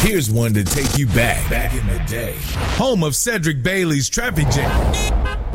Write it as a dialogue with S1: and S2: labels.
S1: Here's one to take you back in the day. Home of Cedric Bailey's Traffic Jam.